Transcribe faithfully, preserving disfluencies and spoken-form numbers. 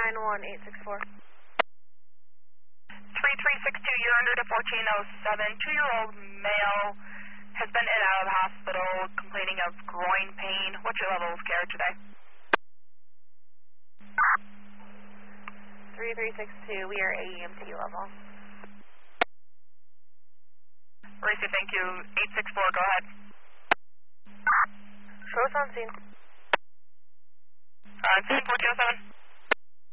nine one eight six four. three three six two, you're under to fourteen oh seven. Two-year-old male has been in and out of the hospital complaining of groin pain. What's your level of care today? three three six two, we are A E M T level. Racy, thank you. eight six four, go ahead. Show us on scene. Uh, scene four two oh seven.